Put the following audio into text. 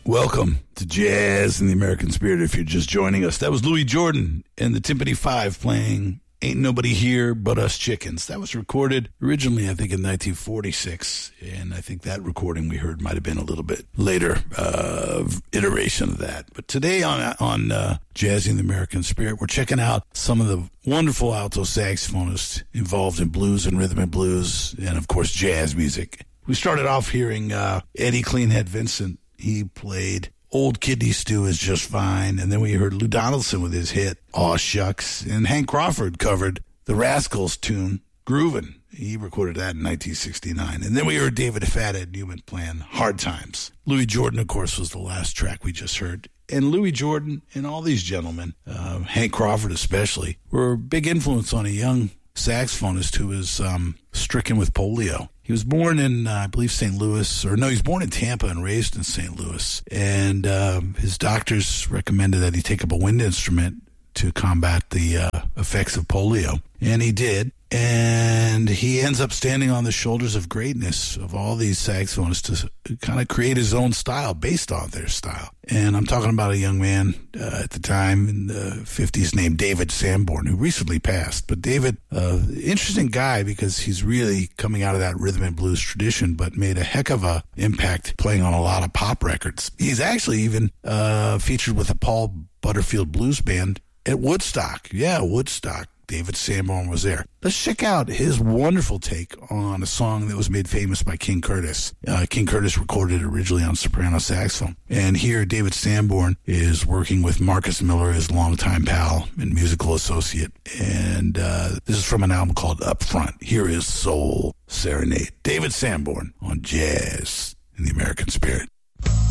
Welcome to Jazz in the American Spirit. If you're just joining us, that was Louis Jordan and the Timpani Five playing Ain't Nobody Here But Us Chickens. That was recorded originally, I think, in 1946, and I think that recording we heard might have been a little bit later iteration of that. But today on Jazz in the American Spirit, we're checking out some of the wonderful alto saxophonists involved in blues and rhythm and blues, and, of course, jazz music. We started off hearing Eddie Cleanhead Vincent. He played Old Kidney Stew Is Just Fine. And then we heard Lou Donaldson with his hit, Aw Shucks. And Hank Crawford covered the Rascals tune, Groovin'. He recorded that in 1969. And then we heard David Fathead Newman playing Hard Times. Louis Jordan, of course, was the last track we just heard. And Louis Jordan and all these gentlemen, Hank Crawford especially, were a big influence on a young saxophonist who was stricken with polio. He was born in, I believe, St. Louis, he was born in Tampa and raised in St. Louis. And his doctors recommended that he take up a wind instrument to combat the effects of polio. And he did. And he ends up standing on the shoulders of greatness of all these saxophonists to kind of create his own style based on their style. And I'm talking about a young man at the time in the 50s named David Sanborn, who recently passed. But David, interesting guy because he's really coming out of that rhythm and blues tradition, but made a heck of a impact playing on a lot of pop records. He's actually even featured with the Paul Butterfield Blues Band at Woodstock. Yeah, Woodstock. David Sanborn was there. Let's check out his wonderful take on a song that was made famous by King Curtis. King Curtis recorded it originally on soprano saxophone. And here David Sanborn is working with Marcus Miller, his longtime pal and musical associate. And this is from an album called Up Front. Here is Soul Serenade. David Sanborn on Jazz in the American Spirit.